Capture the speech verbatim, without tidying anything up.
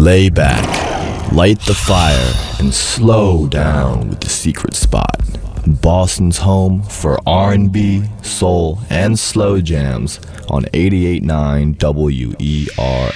Lay back, light the fire, and slow down with the secret spot. Boston's home for R and B, soul, and slow jams on eighty-eight point nine W E R